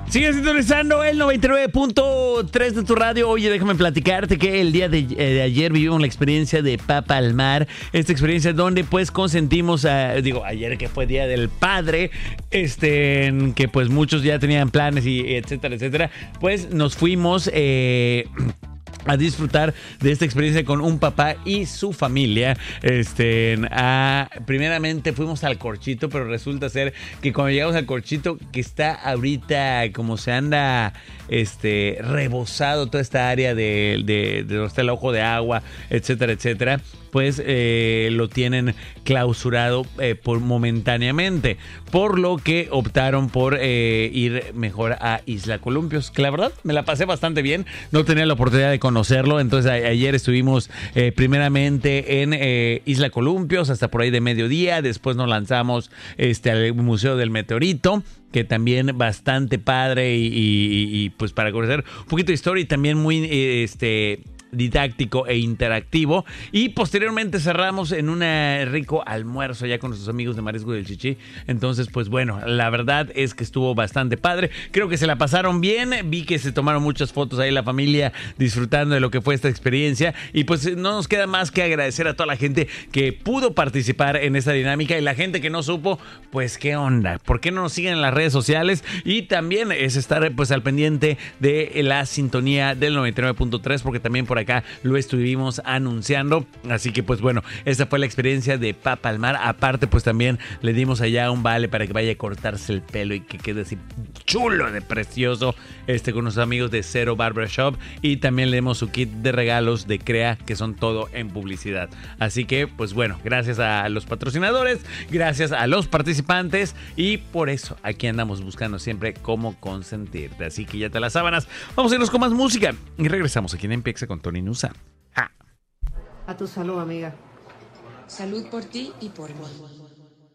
Sigue sintonizando el 99.3 de tu radio. Oye, déjame platicarte que el día de ayer vivimos la experiencia de Papa al Mar. Esta experiencia donde pues consentimos ayer que fue Día del Padre, que pues muchos ya tenían planes y etcétera, etcétera. Pues nos fuimos a disfrutar de esta experiencia con un papá y su familia. Primeramente fuimos al Corchito, pero resulta ser que cuando llegamos al Corchito, que está ahorita como se anda rebosado toda esta área de donde está el ojo de agua, etcétera, etcétera, pues lo tienen clausurado por momentáneamente, por lo que optaron por ir mejor a Isla Columpios, que la verdad me la pasé bastante bien, no tenía la oportunidad de conocerlo, entonces ayer estuvimos primeramente en Isla Columpios hasta por ahí de mediodía, después nos lanzamos al Museo del Meteorito, que también bastante padre y pues para conocer un poquito de historia y también muy didáctico e interactivo, y posteriormente cerramos en un rico almuerzo ya con nuestros amigos de Marisco del Chichí. Entonces pues bueno, la verdad es que estuvo bastante padre, creo que se la pasaron bien, vi que se tomaron muchas fotos ahí la familia disfrutando de lo que fue esta experiencia, y pues no nos queda más que agradecer a toda la gente que pudo participar en esta dinámica, y la gente que no supo, pues qué onda, ¿por qué no nos siguen en las redes sociales? Y también es estar pues al pendiente de la sintonía del 99.3, porque también por acá lo estuvimos anunciando. Así que pues bueno, esa fue la experiencia de Papa al Mar. Aparte pues también le dimos allá un vale para que vaya a cortarse el pelo y que quede así chulo de precioso con nuestros amigos de Cero Barbershop, y también le dimos su kit de regalos de Crea, que son todo en publicidad. Así que pues bueno, gracias a los patrocinadores, gracias a los participantes, y por eso aquí andamos buscando siempre cómo consentirte. Así que ya te las sábanas, vamos a irnos con más música y regresamos aquí en Empieza con Tony Nusa. A tu salud, amiga. Salud por ti y por mí.